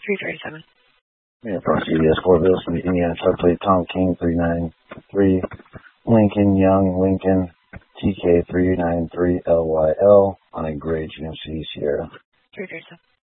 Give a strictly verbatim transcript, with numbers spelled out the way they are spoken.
three thirty-seven. Yeah, from C B S Corville, Indiana truck plate Tom King three nine three, Lincoln Young Lincoln T K three nine three L Y L on a gray G M C Sierra. three thirty-seven.